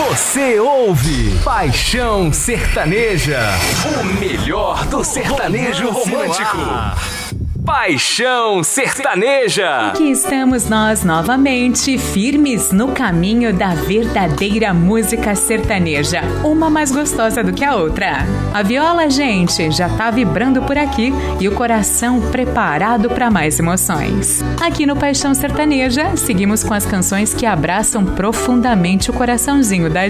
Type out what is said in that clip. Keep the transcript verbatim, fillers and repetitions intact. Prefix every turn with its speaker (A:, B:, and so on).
A: Você ouve Paixão Sertaneja, o melhor do sertanejo romântico. Paixão Sertaneja.
B: Aqui estamos nós novamente, firmes no caminho da verdadeira música sertaneja, uma mais gostosa do que a outra. A viola, gente, já tá vibrando por aqui e o coração preparado para mais emoções. Aqui no Paixão Sertaneja, seguimos com as canções que abraçam profundamente o coraçãozinho da